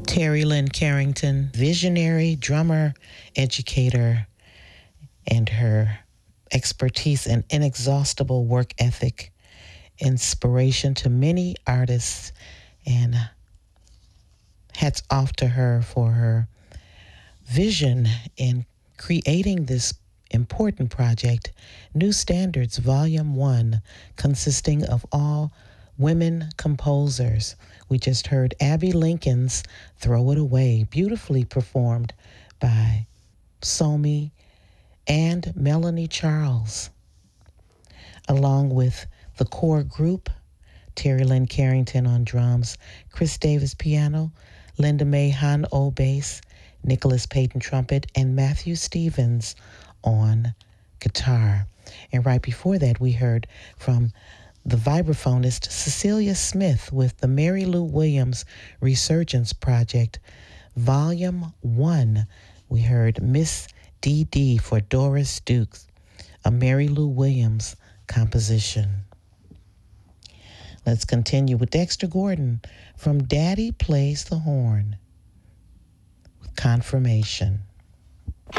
Terry Lynn Carrington, visionary drummer, educator, and her expertise and inexhaustible work ethic, inspiration to many artists, and hats off to her for her vision in creating this important project, New Standards Volume 1, consisting of all women composers. We just heard Abby Lincoln's Throw It Away, beautifully performed by Somi and Melanie Charles, along with the core group, Terry Lynn Carrington on drums, Chris Davis piano, Linda Mae Han-O bass, Nicholas Payton trumpet, and Matthew Stevens on guitar. And right before that, we heard from the vibraphonist Cecilia Smith with the Mary Lou Williams Resurgence Project, Volume 1. We heard Miss D.D. for Doris Dukes, a Mary Lou Williams composition. Let's continue with Dexter Gordon from Daddy Plays the Horn with Confirmation.